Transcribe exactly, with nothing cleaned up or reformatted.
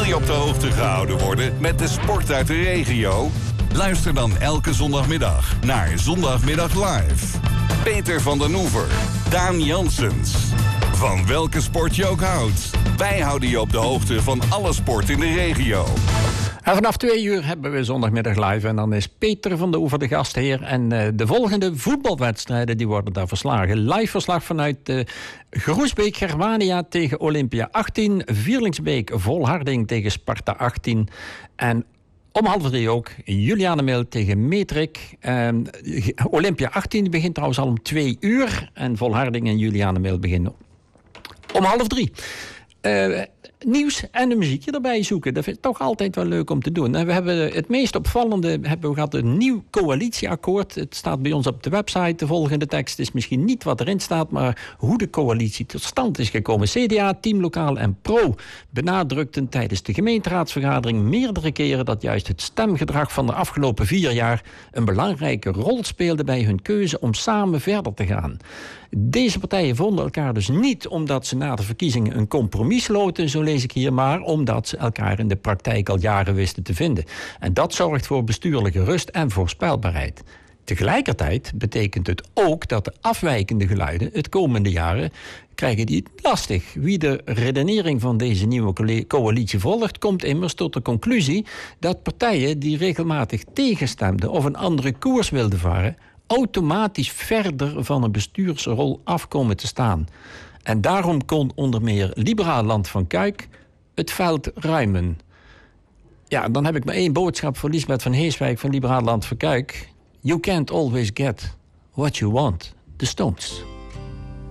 je op de hoogte gehouden worden met de sport uit de regio? Luister dan elke zondagmiddag naar Zondagmiddag Live. Peter van den Oever, Daan Janssens. Van welke sport je ook houdt, wij houden je op de hoogte van alle sport in de regio. En vanaf twee uur hebben we Zondagmiddag Live. En dan is Peter van den Oever de gastheer. En uh, de volgende voetbalwedstrijden die worden daar verslagen. Live verslag vanuit uh, Groesbeek Germania tegen Olympia achttien. Vierlingsbeek Volharding tegen Sparta achttien. En om half drie ook Julianemeel tegen Meetrik. Uh, Olympia achttien begint trouwens al om twee uur. En Volharding en Julianemeel beginnen om half drie. Uh, nieuws en een muziekje erbij zoeken. Dat vind ik toch altijd wel leuk om te doen. En we hebben het meest opvallende hebben we gehad een nieuw coalitieakkoord. Het staat bij ons op de website. De volgende tekst is misschien niet wat erin staat, maar hoe de coalitie tot stand is gekomen. C D A, Team Lokaal en Pro benadrukten tijdens de gemeenteraadsvergadering meerdere keren dat juist het stemgedrag van de afgelopen vier jaar een belangrijke rol speelde bij hun keuze om samen verder te gaan. Deze partijen vonden elkaar dus niet omdat ze na de verkiezingen een compromis sloten, zo lees ik hier, maar omdat ze elkaar in de praktijk al jaren wisten te vinden. En dat zorgt voor bestuurlijke rust en voorspelbaarheid. Tegelijkertijd betekent het ook dat de afwijkende geluiden het komende jaren krijgen die het lastig. Wie de redenering van deze nieuwe coalitie volgt, komt immers tot de conclusie dat partijen die regelmatig tegenstemden of een andere koers wilden varen, automatisch verder van een bestuursrol afkomen te staan. En daarom kon onder meer Liberaal Land van Kuik het veld ruimen. Ja, dan heb ik maar één boodschap voor Liesbeth van Heeswijk van Liberaal Land van Kuik. You can't always get what you want. The Stones.